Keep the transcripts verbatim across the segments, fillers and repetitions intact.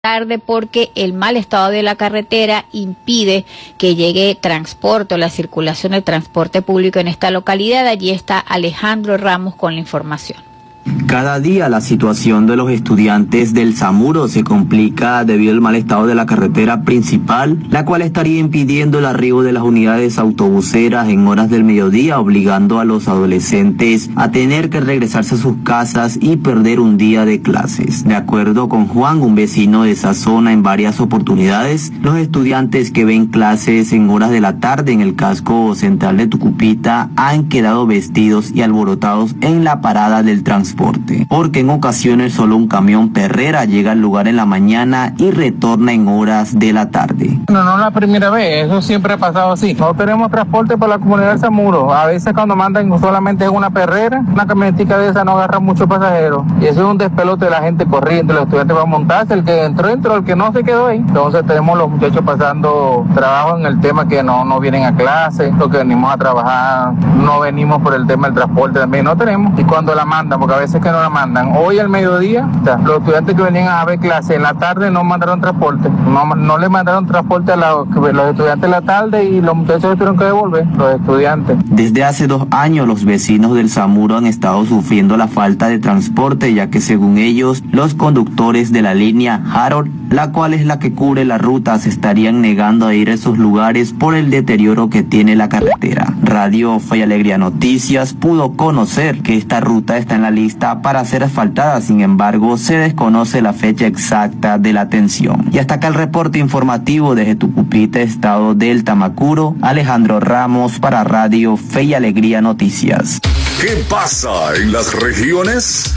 tarde porque el mal estado de la carretera impide que llegue transporte o la circulación del transporte público en esta localidad. Allí está Alejandro Ramos con la información. Cada día la situación de los estudiantes del Samuro se complica debido al mal estado de la carretera principal, la cual estaría impidiendo el arribo de las unidades autobuseras en horas del mediodía, obligando a los adolescentes a tener que regresarse a sus casas y perder un día de clases. De acuerdo con Juan, un vecino de esa zona, en varias oportunidades, los estudiantes que ven clases en horas de la tarde en el casco central de Tucupita han quedado vestidos y alborotados en la parada del transporte. Porque en ocasiones solo un camión perrera llega al lugar en la mañana y retorna en horas de la tarde. No, no es la primera vez, eso siempre ha pasado así. No tenemos transporte para la comunidad del Samuro. A veces cuando mandan solamente es una perrera, una camionetica de esa no agarra muchos pasajeros. Y eso es un despelote de la gente corriendo, los estudiantes van a montarse, el que entró, entró, el que no se quedó ahí. Entonces tenemos los muchachos pasando trabajo en el tema que no, no vienen a clase, lo que venimos a trabajar, no venimos por el tema del transporte también, no tenemos. Y cuando la mandan, porque a veces que no la mandan. Hoy al mediodía, los estudiantes que venían a ver clase en la tarde no mandaron transporte. No, no le mandaron transporte a la, los estudiantes en la tarde y los muchachos tuvieron que devolver, los estudiantes. Desde hace dos años los vecinos del Samuro han estado sufriendo la falta de transporte, ya que según ellos, los conductores de la línea Harold, la cual es la que cubre la ruta, se estarían negando a ir a esos lugares por el deterioro que tiene la carretera. Radio Fe y Alegría Noticias pudo conocer que esta ruta está en la lista para ser asfaltada, sin embargo se desconoce la fecha exacta de la atención. Y hasta acá el reporte informativo desde Tucupita, estado del Tamacuro, Alejandro Ramos para Radio Fe y Alegría Noticias. ¿Qué pasa en las regiones?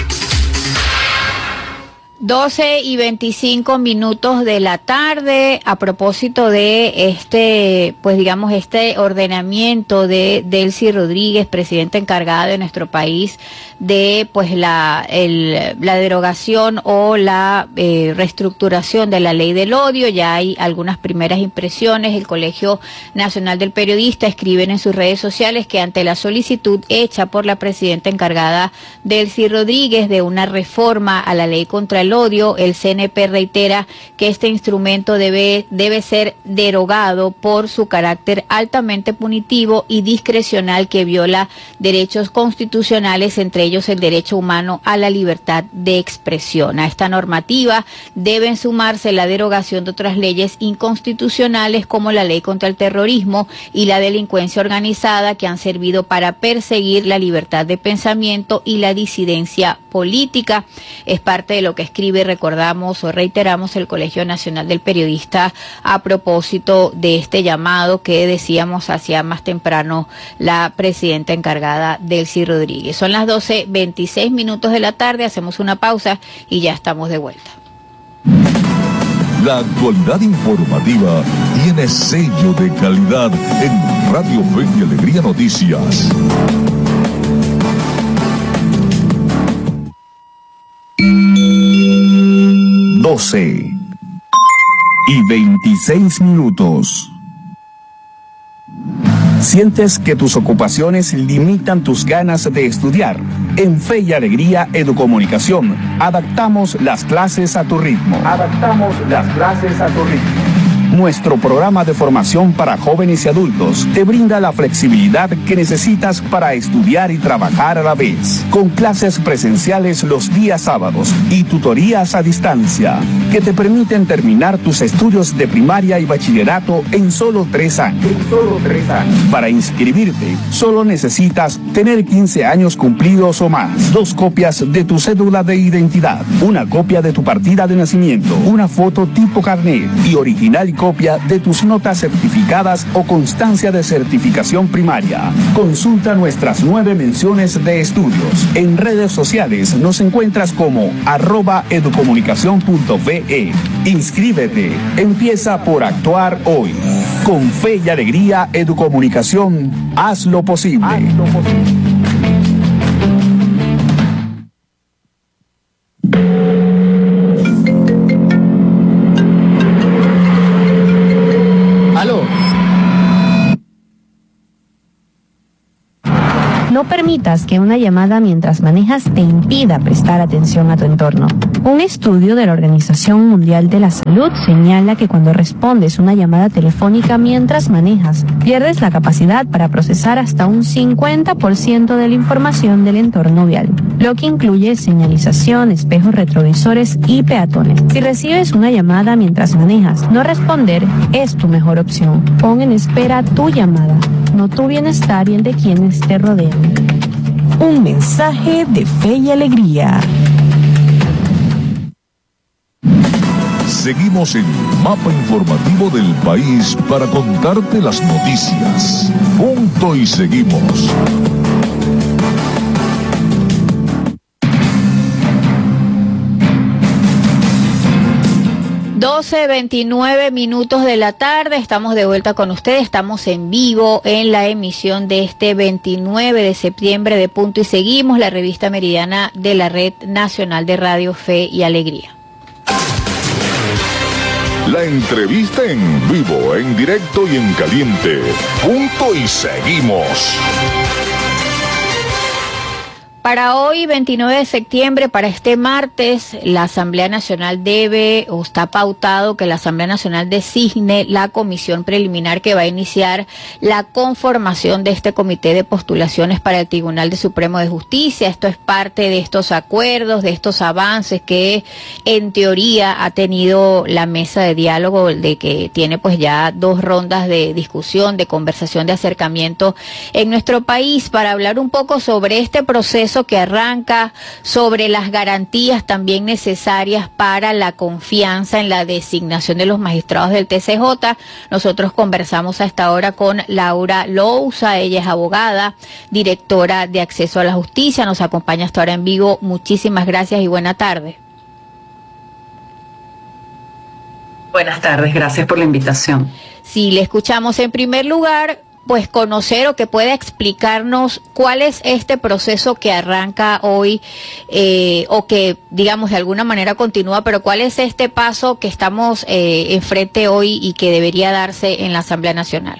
doce y veinticinco minutos de la tarde, a propósito de este, pues digamos, este ordenamiento de Delcy Rodríguez, presidenta encargada de nuestro país, de pues la, el, la derogación o la eh, reestructuración de la ley del odio. Ya hay algunas primeras impresiones. El Colegio Nacional del Periodista escriben en sus redes sociales que ante la solicitud hecha por la presidenta encargada Delcy Rodríguez de una reforma a la ley contra el odio, el C N P reitera que este instrumento debe, debe ser derogado por su carácter altamente punitivo y discrecional que viola derechos constitucionales, entre ellos el derecho humano a la libertad de expresión. A esta normativa deben sumarse la derogación de otras leyes inconstitucionales como la ley contra el terrorismo y la delincuencia organizada, que han servido para perseguir la libertad de pensamiento y la disidencia política. Es parte de lo que escribe, recordamos o reiteramos, el Colegio Nacional del Periodista a propósito de este llamado que decíamos hacía más temprano la presidenta encargada Delcy Rodríguez. Son las doce veintiséis minutos de la tarde, hacemos una pausa y ya estamos de vuelta. La actualidad informativa tiene sello de calidad en Radio Fe y Alegría Noticias. doce y veintiséis minutos. ¿Sientes que tus ocupaciones limitan tus ganas de estudiar? En Fe y Alegría Educomunicación, adaptamos las clases a tu ritmo. Adaptamos las clases a tu ritmo. Nuestro programa de formación para jóvenes y adultos te brinda la flexibilidad que necesitas para estudiar y trabajar a la vez, con clases presenciales los días sábados y tutorías a distancia, que te permiten terminar tus estudios de primaria y bachillerato en solo tres años. En solo tres años. Para inscribirte, solo necesitas tener quince años cumplidos o más, dos copias de tu cédula de identidad, una copia de tu partida de nacimiento, una foto tipo carnet y original y copia de tus notas certificadas o constancia de certificación primaria. Consulta nuestras nueve menciones de estudios. En redes sociales nos encuentras como arroba educomunicación punto ve. Inscríbete. Empieza por actuar hoy. Con Fe y Alegría Educomunicación, haz lo posible. Haz lo posible. No permitas que una llamada mientras manejas te impida prestar atención a tu entorno. Un estudio de la Organización Mundial de la Salud señala que cuando respondes una llamada telefónica mientras manejas, pierdes la capacidad para procesar hasta un cincuenta por ciento de la información del entorno vial, lo que incluye señalización, espejos retrovisores y peatones. Si recibes una llamada mientras manejas, no responder es tu mejor opción. Pon en espera tu llamada, no tu bienestar y el de quienes te rodean. Un mensaje de Fe y Alegría. Seguimos en Mapa Informativo del País para contarte las noticias. Punto y seguimos. doce veintinueve minutos de la tarde, estamos de vuelta con ustedes, estamos en vivo en la emisión de este veintinueve de septiembre de Punto y Seguimos, la revista meridiana de la Red Nacional de Radio Fe y Alegría. La entrevista en vivo, en directo y en caliente. Punto y Seguimos. Para hoy, veintinueve de septiembre, para este martes, la Asamblea Nacional debe, o está pautado que la Asamblea Nacional designe la comisión preliminar que va a iniciar la conformación de este comité de postulaciones para el Tribunal de Supremo de Justicia. Esto es parte de estos acuerdos, de estos avances que en teoría ha tenido la mesa de diálogo, de que tiene pues ya dos rondas de discusión, de conversación, de acercamiento en nuestro país, para hablar un poco sobre este proceso que arranca, sobre las garantías también necesarias para la confianza en la designación de los magistrados del T C J. Nosotros conversamos a esta hora con Laura Lousa, ella es abogada, directora de Acceso a la Justicia, nos acompaña hasta ahora en vivo. Muchísimas gracias y buena tarde. Buenas tardes, gracias por la invitación. Sí, le escuchamos. En primer lugar, pues conocer o que pueda explicarnos cuál es este proceso que arranca hoy eh, o que digamos de alguna manera continúa, pero cuál es este paso que estamos eh, enfrente hoy y que debería darse en la Asamblea Nacional.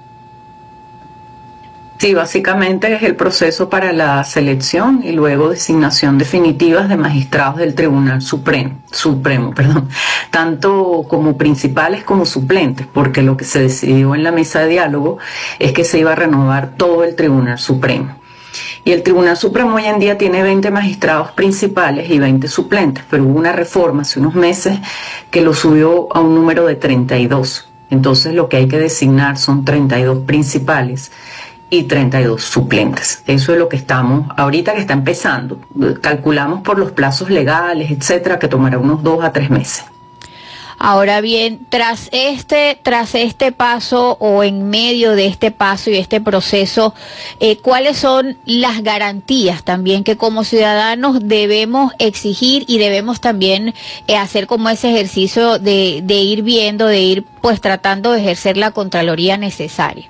Sí, básicamente es el proceso para la selección y luego designación definitivas de magistrados del Tribunal Supremo, Supremo, perdón, tanto como principales como suplentes, porque lo que se decidió en la mesa de diálogo es que se iba a renovar todo el Tribunal Supremo. Y el Tribunal Supremo hoy en día tiene veinte magistrados principales y veinte suplentes, pero hubo una reforma hace unos meses que lo subió a un número de treinta y dos. Entonces lo que hay que designar son treinta y dos principales y treinta y dos suplentes. Eso es lo que estamos, ahorita que está empezando, calculamos por los plazos legales, etcétera, que tomará unos dos a tres meses. Ahora bien, tras este, tras este paso o en medio de este paso y este proceso, eh, ¿cuáles son las garantías también que como ciudadanos debemos exigir y debemos también eh, hacer como ese ejercicio de, de ir viendo, de ir pues tratando de ejercer la Contraloría necesaria?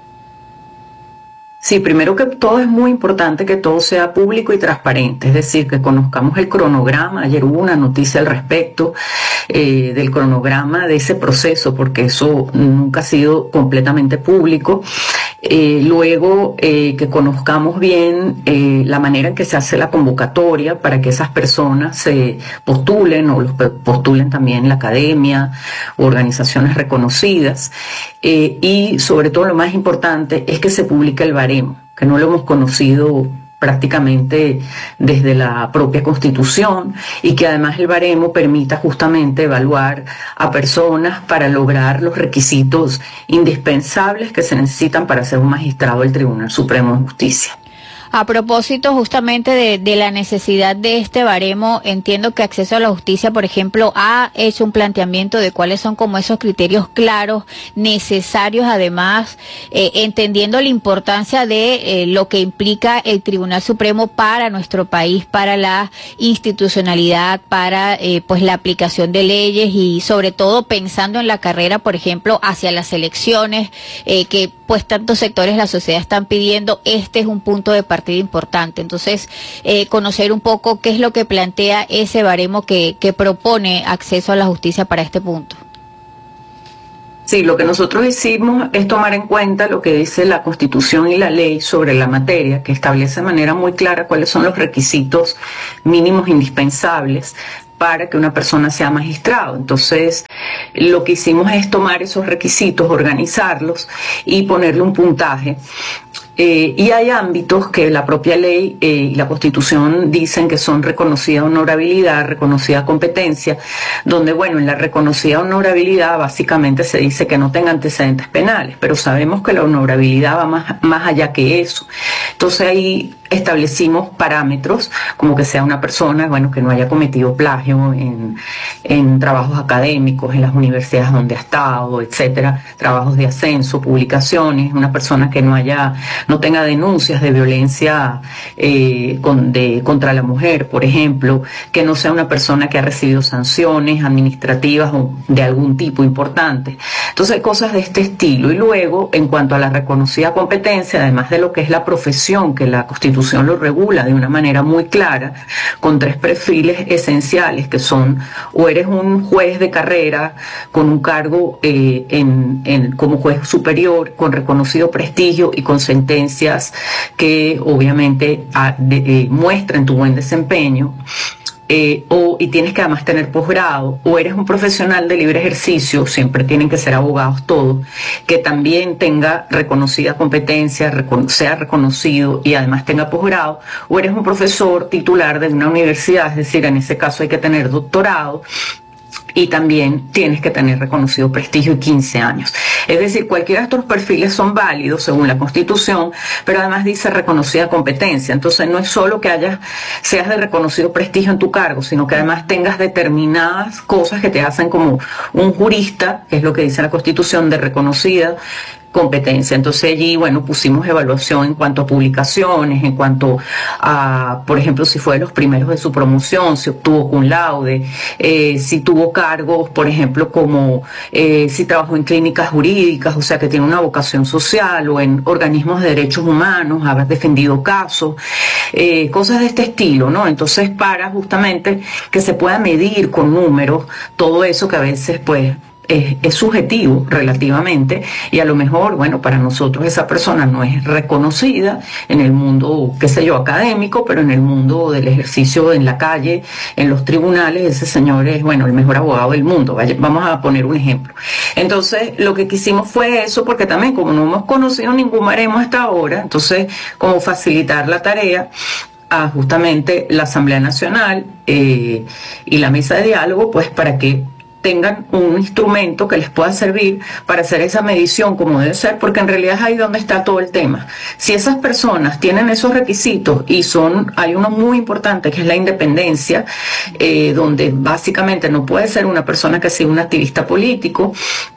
Sí, primero que todo es muy importante que todo sea público y transparente, es decir, que conozcamos el cronograma. Ayer hubo una noticia al respecto eh, del cronograma de ese proceso, porque eso nunca ha sido completamente público. Eh, luego eh, que conozcamos bien eh, la manera en que se hace la convocatoria para que esas personas se postulen o los postulen también la academia, organizaciones reconocidas, eh, y sobre todo lo más importante es que se publique el baremo, que no lo hemos conocido prácticamente desde la propia Constitución, y que además el baremo permita justamente evaluar a personas para lograr los requisitos indispensables que se necesitan para ser un magistrado del Tribunal Supremo de Justicia. A propósito justamente de, de la necesidad de este baremo, entiendo que Acceso a la Justicia, por ejemplo, ha hecho un planteamiento de cuáles son como esos criterios claros, necesarios, además, eh, entendiendo la importancia de eh, lo que implica el Tribunal Supremo para nuestro país, para la institucionalidad, para eh, pues la aplicación de leyes y sobre todo pensando en la carrera, por ejemplo, hacia las elecciones, eh, que pues tantos sectores de la sociedad están pidiendo. Este es un punto de partida importante. Entonces, eh, conocer un poco qué es lo que plantea ese baremo que, que propone Acceso a la Justicia para este punto. Sí, lo que nosotros hicimos es tomar en cuenta lo que dice la Constitución y la ley sobre la materia, que establece de manera muy clara cuáles son los requisitos mínimos indispensables para que una persona sea magistrado. Entonces, lo que hicimos es tomar esos requisitos, organizarlos y ponerle un puntaje. Eh, y hay ámbitos que la propia ley eh, y la Constitución dicen que son reconocida honorabilidad, reconocida competencia, donde, bueno, en la reconocida honorabilidad básicamente se dice que no tenga antecedentes penales, pero sabemos que la honorabilidad va más, más allá que eso. Entonces ahí establecimos parámetros, como que sea una persona, bueno, que no haya cometido plagio en, en trabajos académicos, en las universidades donde ha estado, etcétera, trabajos de ascenso, publicaciones, una persona que no haya, no tenga denuncias de violencia eh, con, de, contra la mujer, por ejemplo, que no sea una persona que ha recibido sanciones administrativas o de algún tipo importante. Entonces, cosas de este estilo. Y luego, en cuanto a la reconocida competencia, además de lo que es la profesión, que la Constitución lo regula de una manera muy clara, con tres perfiles esenciales, que son, o eres un juez de carrera con un cargo eh, en, en, como juez superior, con reconocido prestigio y con sentencias que obviamente a, de, eh, muestran tu buen desempeño. Eh, o, y tienes que además tener posgrado, o eres un profesional de libre ejercicio, siempre tienen que ser abogados todos, que también tenga reconocida competencia, recon, sea reconocido y además tenga posgrado, o eres un profesor titular de una universidad, es decir, en ese caso hay que tener doctorado, y también tienes que tener reconocido prestigio y quince años. Es decir, cualquiera de estos perfiles son válidos según la Constitución, pero además dice reconocida competencia. Entonces no es solo que hayas, seas de reconocido prestigio en tu cargo, sino que además tengas determinadas cosas que te hacen como un jurista, que es lo que dice la Constitución, de reconocida competencia. Entonces allí, bueno, pusimos evaluación en cuanto a publicaciones, en cuanto a, por ejemplo, si fue de los primeros de su promoción, si obtuvo cum laude, eh, si tuvo cargos, por ejemplo, como eh, si trabajó en clínicas jurídicas, o sea, que tiene una vocación social, o en organismos de derechos humanos, haber defendido casos, eh, cosas de este estilo, ¿no? Entonces, para justamente que se pueda medir con números todo eso que a veces, pues, Es, es subjetivo relativamente, y a lo mejor, bueno, para nosotros esa persona no es reconocida en el mundo, qué sé yo, académico, pero en el mundo del ejercicio en la calle, en los tribunales, ese señor es, bueno, el mejor abogado del mundo. Vaya, vamos a poner un ejemplo. Entonces, lo que quisimos fue eso, porque también como no hemos conocido ningún baremo hasta ahora, entonces, como facilitar la tarea a justamente la Asamblea Nacional eh, y la mesa de diálogo, pues para que tengan un instrumento que les pueda servir para hacer esa medición como debe ser, porque en realidad es ahí donde está todo el tema. Si esas personas tienen esos requisitos, y son, hay uno muy importante que es la independencia, eh, donde básicamente no puede ser una persona que sea un activista político.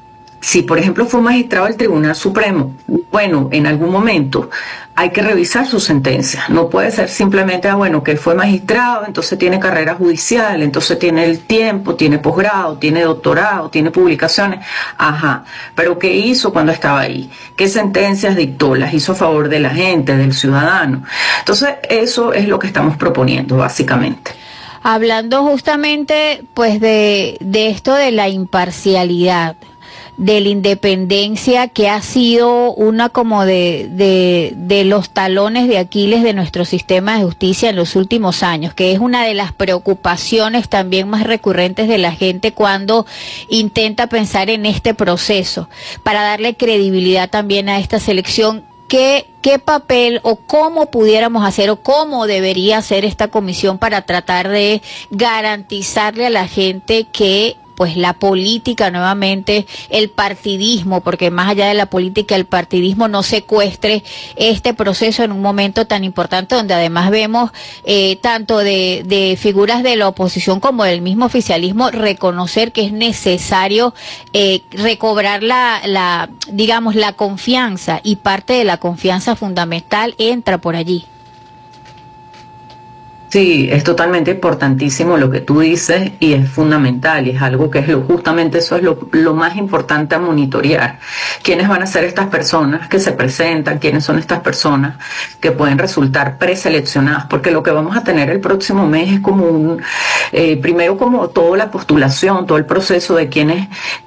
Si, por ejemplo, fue magistrado del Tribunal Supremo, bueno, en algún momento hay que revisar su sentencia. No puede ser simplemente, ah, bueno, que él fue magistrado, entonces tiene carrera judicial, entonces tiene el tiempo, tiene posgrado, tiene doctorado, tiene publicaciones. Ajá, pero ¿qué hizo cuando estaba ahí? ¿Qué sentencias dictó? ¿Las hizo a favor de la gente, del ciudadano? Entonces, eso es lo que estamos proponiendo, básicamente. Hablando justamente, pues, de, de esto de la imparcialidad, de la independencia, que ha sido una como de, de, de los talones de Aquiles de nuestro sistema de justicia en los últimos años, que es una de las preocupaciones también más recurrentes de la gente cuando intenta pensar en este proceso, para darle credibilidad también a esta selección. ¿Qué, qué papel o cómo pudiéramos hacer o cómo debería hacer esta comisión para tratar de garantizarle a la gente que pues la política nuevamente, el partidismo, porque más allá de la política, el partidismo no secuestre este proceso en un momento tan importante, donde además vemos eh, tanto de, de figuras de la oposición como del mismo oficialismo reconocer que es necesario eh, recobrar la, la, digamos, la confianza, y parte de la confianza fundamental entra por allí? Sí, es totalmente importantísimo lo que tú dices y es fundamental y es algo que es lo, justamente eso es lo, lo más importante a monitorear. ¿Quiénes van a ser estas personas que se presentan? ¿Quiénes son estas personas que pueden resultar preseleccionadas? Porque lo que vamos a tener el próximo mes es como un, eh, primero como toda la postulación, todo el proceso de quiénes,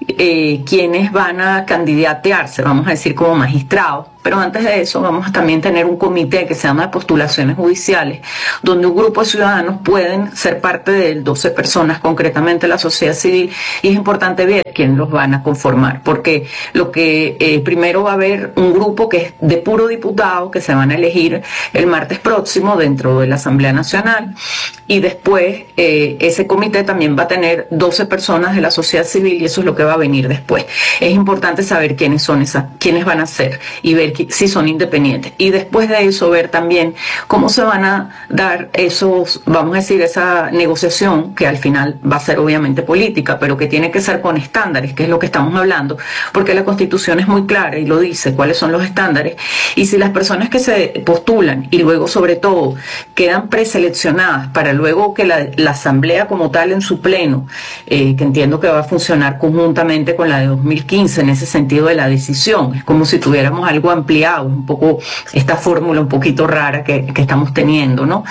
eh, quiénes van a candidatearse, vamos a decir como magistrados. Pero antes de eso vamos a también tener un comité que se llama de postulaciones judiciales, donde un grupo de ciudadanos pueden ser parte de él, doce personas, concretamente la sociedad civil, y es importante ver quién los van a conformar, porque lo que eh, primero va a haber un grupo que es de puro diputado, que se van a elegir el martes próximo dentro de la Asamblea Nacional, y después eh, ese comité también va a tener doce personas de la sociedad civil, y eso es lo que va a venir después. Es importante saber quiénes son esas, quiénes van a ser, y ver si son independientes, y después de eso ver también cómo se van a dar esos, vamos a decir, esa negociación que al final va a ser obviamente política, pero que tiene que ser con estándares, que es lo que estamos hablando, porque la Constitución es muy clara y lo dice, cuáles son los estándares, y si las personas que se postulan y luego sobre todo quedan preseleccionadas para luego que la, la Asamblea como tal en su pleno, eh, que entiendo que va a funcionar conjuntamente con la de dos mil quince en ese sentido de la decisión, es como si tuviéramos algo ampliado, un poco esta fórmula un poquito rara que, que estamos teniendo, ¿no?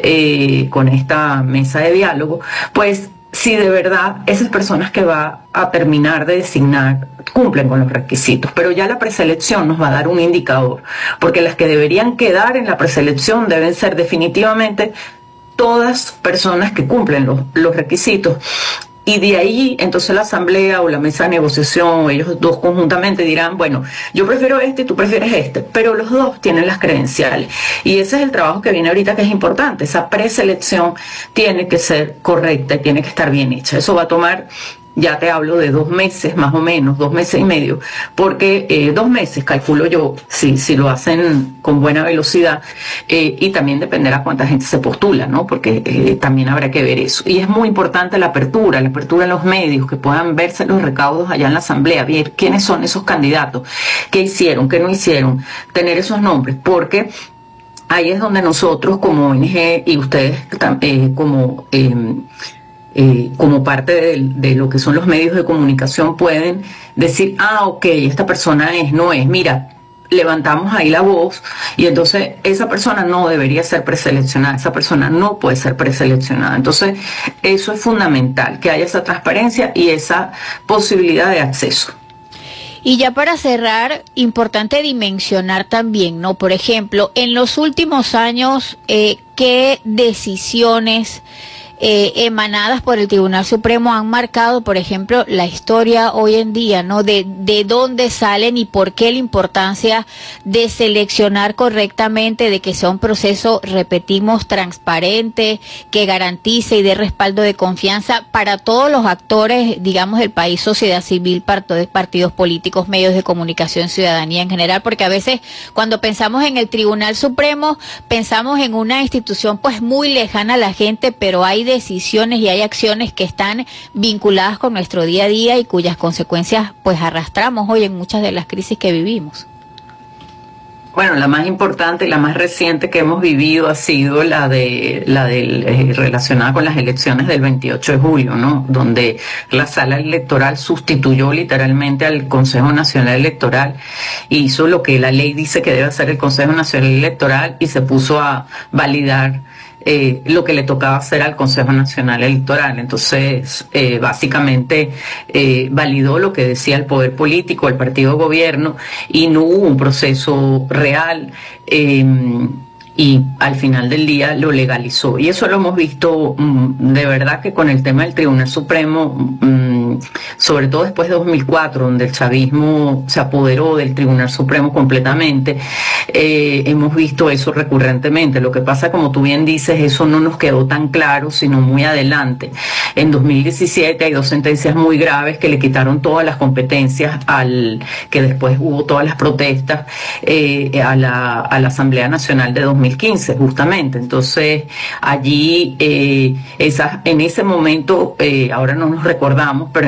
Eh, con esta mesa de diálogo, pues si de verdad esas personas que va a terminar de designar cumplen con los requisitos, pero ya la preselección nos va a dar un indicador, porque las que deberían quedar en la preselección deben ser definitivamente todas personas que cumplen los, los requisitos. Y de ahí, entonces la asamblea o la mesa de negociación, o ellos dos conjuntamente dirán, bueno, yo prefiero este y tú prefieres este, pero los dos tienen las credenciales. Y ese es el trabajo que viene ahorita, que es importante. Esa preselección tiene que ser correcta y tiene que estar bien hecha. Eso va a tomar, ya te hablo de dos meses más o menos, dos meses y medio, porque eh, dos meses, calculo yo, si, si lo hacen con buena velocidad, eh, y también dependerá cuánta gente se postula, ¿no? Porque eh, también habrá que ver eso. Y es muy importante la apertura, la apertura en los medios, que puedan verse los recaudos allá en la asamblea, ver quiénes son esos candidatos, qué hicieron, qué no hicieron, tener esos nombres, porque ahí es donde nosotros como O N G y ustedes eh, como... Eh, Eh, como parte de, de lo que son los medios de comunicación pueden decir, ah, ok, esta persona es, no es, mira, levantamos ahí la voz y entonces esa persona no debería ser preseleccionada, esa persona no puede ser preseleccionada. Entonces eso es fundamental, que haya esa transparencia y esa posibilidad de acceso. Y ya para cerrar, importante dimensionar también, ¿no? Por ejemplo, en los últimos años, eh, ¿qué decisiones Eh, emanadas por el Tribunal Supremo han marcado, por ejemplo, la historia hoy en día, ¿no? De, de dónde salen y por qué la importancia de seleccionar correctamente, de que sea un proceso, repetimos, transparente, que garantice y dé respaldo de confianza para todos los actores, digamos, del país, sociedad civil, partidos políticos, medios de comunicación, ciudadanía en general, porque a veces cuando pensamos en el Tribunal Supremo, pensamos en una institución pues muy lejana a la gente, pero hay decisiones y hay acciones que están vinculadas con nuestro día a día y cuyas consecuencias pues arrastramos hoy en muchas de las crisis que vivimos. Bueno, la más importante y la más reciente que hemos vivido ha sido la de la del, eh, relacionada con las elecciones del veintiocho de julio, ¿no? Donde la sala electoral sustituyó literalmente al Consejo Nacional Electoral, hizo lo que la ley dice que debe hacer el Consejo Nacional Electoral y se puso a validar Eh, lo que le tocaba hacer al Consejo Nacional Electoral. Entonces, eh, básicamente eh, validó lo que decía el poder político, el partido de gobierno, y no hubo un proceso real, eh, y al final del día lo legalizó. Y eso lo hemos visto mmm, de verdad que con el tema del Tribunal Supremo, mmm, sobre todo después de dos mil cuatro, donde el chavismo se apoderó del Tribunal Supremo completamente, eh, hemos visto eso recurrentemente. Lo que pasa, como tú bien dices, eso no nos quedó tan claro, sino muy adelante. En dos mil diecisiete hay dos sentencias muy graves que le quitaron todas las competencias al que después hubo todas las protestas eh, a, la, a la Asamblea Nacional de dos mil quince, justamente. Entonces allí eh, esas, en ese momento, eh, ahora no nos recordamos, pero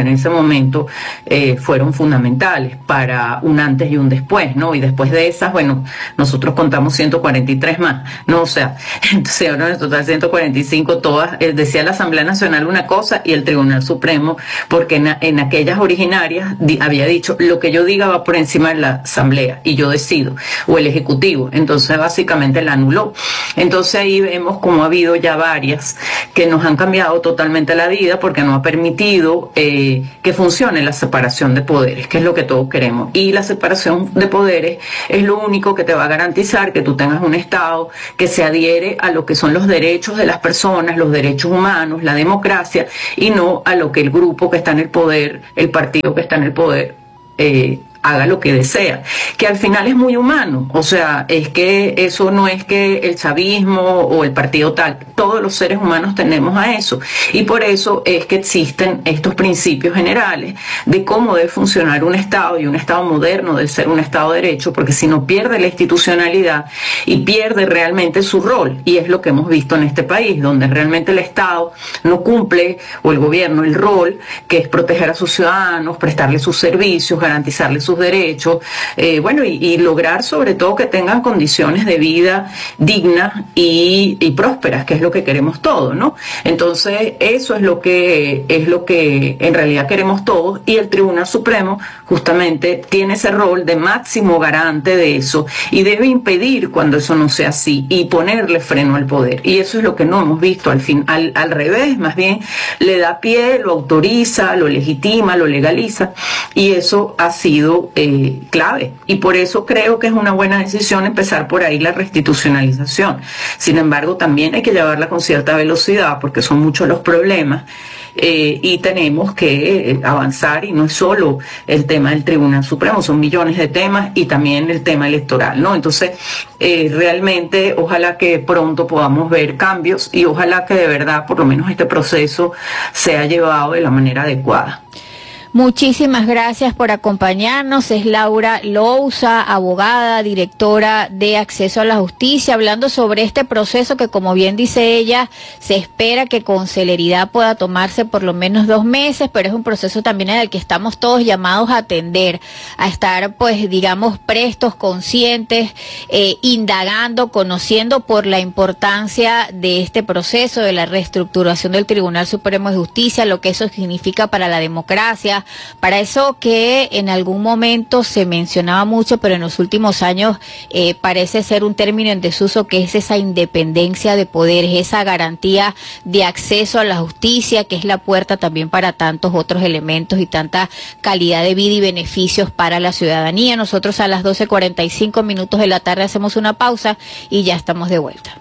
en ese momento eh, fueron fundamentales para un antes y un después, ¿no? Y después de esas, bueno, nosotros contamos ciento cuarenta y tres más, ¿no? O sea, entonces ahora en total ciento cuarenta y cinco, todas, eh, decía la Asamblea Nacional una cosa y el Tribunal Supremo, porque en, en aquellas originarias di, había dicho, lo que yo diga va por encima de la Asamblea y yo decido, o el Ejecutivo, entonces básicamente la anuló. Entonces ahí vemos como ha habido ya varias que nos han cambiado totalmente la vida porque no ha permitido eh, que funcione la separación de poderes, que es lo que todos queremos. Y la separación de poderes es lo único que te va a garantizar que tú tengas un Estado que se adhiere a lo que son los derechos de las personas, los derechos humanos, la democracia, y no a lo que el grupo que está en el poder, el partido que está en el poder, eh, haga lo que desea, que al final es muy humano, o sea, es que eso no es que el chavismo o el partido tal, todos los seres humanos tenemos a eso, y por eso es que existen estos principios generales de cómo debe funcionar un Estado, y un Estado moderno debe ser un Estado de derecho, porque si no pierde la institucionalidad y pierde realmente su rol, y es lo que hemos visto en este país, donde realmente el Estado no cumple, o el gobierno, el rol, que es proteger a sus ciudadanos, prestarles sus servicios, garantizarles sus derechos, eh, bueno, y, y lograr sobre todo que tengan condiciones de vida dignas y, y prósperas, que es lo que queremos todos, ¿no? Entonces, eso es lo que es lo que en realidad queremos todos, y el Tribunal Supremo justamente tiene ese rol de máximo garante de eso, y debe impedir cuando eso no sea así, y ponerle freno al poder, y eso es lo que no hemos visto al fin, al, al revés, más bien le da pie, lo autoriza, lo legitima, lo legaliza, y eso ha sido Eh, clave, y por eso creo que es una buena decisión empezar por ahí la restitucionalización. Sin embargo, también hay que llevarla con cierta velocidad porque son muchos los problemas, eh, y tenemos que eh, avanzar, y no es solo el tema del Tribunal Supremo, son millones de temas, y también el tema electoral, ¿no? Entonces, eh, realmente ojalá que pronto podamos ver cambios, y ojalá que de verdad por lo menos este proceso sea llevado de la manera adecuada. Muchísimas gracias por acompañarnos. Es Laura Louza, abogada, directora de Acceso a la Justicia, hablando sobre este proceso que, como bien dice ella, se espera que con celeridad pueda tomarse por lo menos dos meses, pero es un proceso también en el que estamos todos llamados a atender, a estar, pues, digamos, prestos, conscientes, eh, indagando, conociendo por la importancia de este proceso, de la reestructuración del Tribunal Supremo de Justicia, lo que eso significa para la democracia, para eso que en algún momento se mencionaba mucho, pero en los últimos años eh, parece ser un término en desuso, que es esa independencia de poderes, esa garantía de acceso a la justicia, que es la puerta también para tantos otros elementos y tanta calidad de vida y beneficios para la ciudadanía. Nosotros a las doce cuarenta y cinco minutos de la tarde hacemos una pausa y ya estamos de vuelta.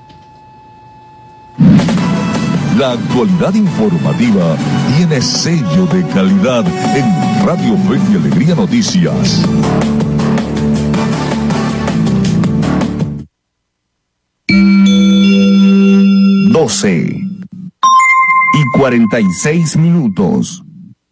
La actualidad informativa tiene sello de calidad en Radio Fe y Alegría Noticias. doce y cuarenta y seis minutos.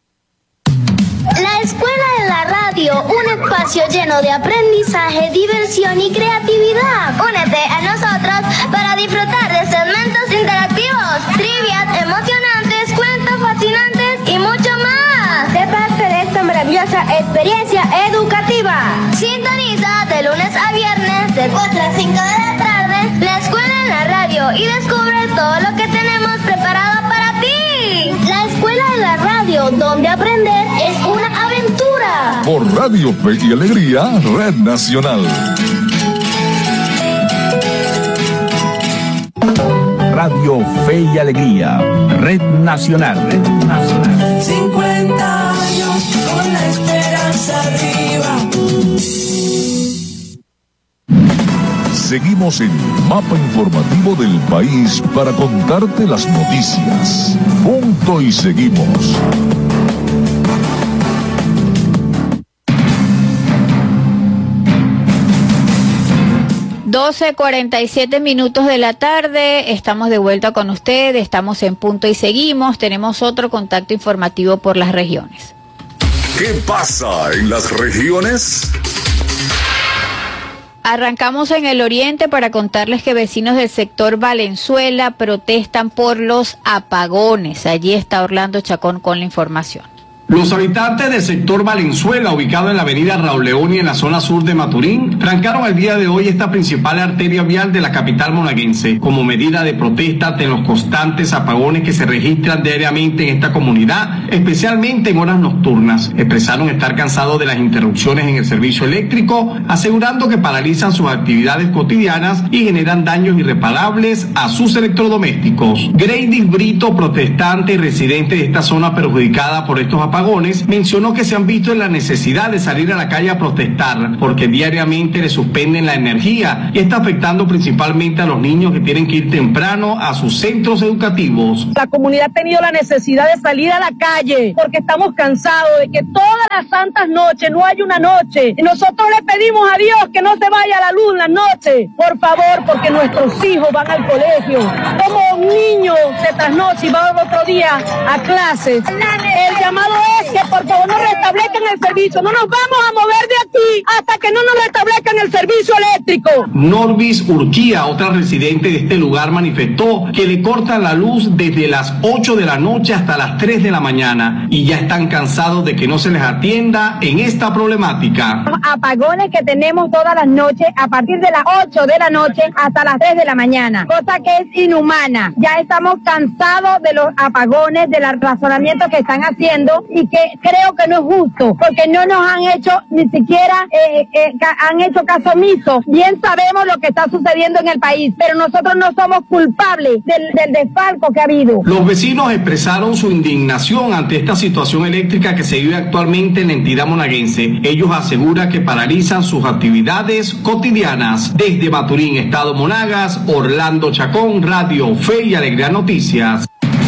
La Escuela de la Radio, un espacio lleno de aprendizaje, diversión y creatividad. Únete a nosotros para disfrutar de segmentos interactivos, trivias emocionantes, cuentos fascinantes y mucho más. Sé parte de esta maravillosa experiencia educativa. Sintoniza de lunes a viernes de cuatro a cinco de la tarde la Escuela en la Radio y descubre todo lo que tenemos preparado para ti. La Escuela de la Radio, donde aprender es una aventura. Por Radio Fe y Alegría, Red Nacional. Radio Fe y Alegría, Red Nacional. Red Nacional. cincuenta años con la esperanza arriba. Seguimos en Mapa Informativo del País para contarte las noticias. Punto y seguimos. doce cuarenta y siete minutos de la tarde, estamos de vuelta con usted, estamos en Punto y Seguimos, tenemos otro contacto informativo por las regiones. ¿Qué pasa en las regiones? Arrancamos en el oriente para contarles que vecinos del sector Valenzuela protestan por los apagones. Allí está Orlando Chacón con la información. Los habitantes del sector Valenzuela, ubicado en la avenida Raúl León y en la zona sur de Maturín, trancaron el día de hoy esta principal arteria vial de la capital monaguense, como medida de protesta ante los constantes apagones que se registran diariamente en esta comunidad, especialmente en horas nocturnas. Expresaron estar cansados de las interrupciones en el servicio eléctrico, asegurando que paralizan sus actividades cotidianas y generan daños irreparables a sus electrodomésticos. Grady Brito, protestante y residente de esta zona perjudicada por estos apagones, mencionó que se han visto en la necesidad de salir a la calle a protestar porque diariamente le suspenden la energía y está afectando principalmente a los niños que tienen que ir temprano a sus centros educativos. La comunidad ha tenido la necesidad de salir a la calle porque estamos cansados de que todas las santas noches no hay una noche y nosotros le pedimos a Dios que no se vaya la luz en las noches, por favor, porque nuestros hijos van al colegio. Como un niño se trasnocha y va otro día a clases. El llamado es que por favor nos restablezcan el servicio. No nos vamos a mover de aquí hasta que no nos restablezcan el servicio eléctrico. Norvis Urquía, otra residente de este lugar, manifestó que le cortan la luz desde las ocho de la noche hasta las tres de la mañana y ya están cansados de que no se les atienda en esta problemática. Apagones que tenemos todas las noches a partir de las ocho de la noche hasta las tres de la mañana, cosa que es inhumana. Ya estamos cansados de los apagones, del razonamiento que están haciendo y que creo que no es justo, porque no nos han hecho ni siquiera eh, eh, han hecho caso omiso. Bien sabemos lo que está sucediendo en el país, pero nosotros no somos culpables del, del desfalco que ha habido. Los vecinos expresaron su indignación ante esta situación eléctrica que se vive actualmente en la entidad monaguense. Ellos aseguran que paralizan sus actividades cotidianas. Desde Maturín, Estado Monagas, Orlando Chacón, Radio Fe y Alegría Noticias.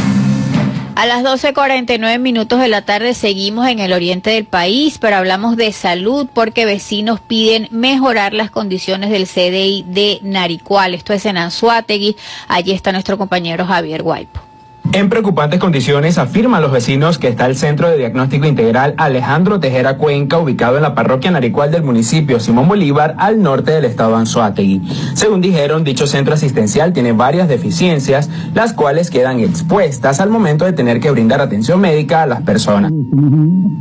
A las doce cuarenta y nueve minutos de la tarde seguimos en el oriente del país, pero hablamos de salud porque vecinos piden mejorar las condiciones del C D I de Naricual. Esto es en Anzoátegui. Allí está nuestro compañero Javier Guaipo. En preocupantes condiciones afirman los vecinos que está el Centro de Diagnóstico Integral Alejandro Tejera Cuenca, ubicado en la parroquia Naricual del municipio Simón Bolívar, al norte del estado de Anzoátegui. Según dijeron, dicho centro asistencial tiene varias deficiencias, las cuales quedan expuestas al momento de tener que brindar atención médica a las personas.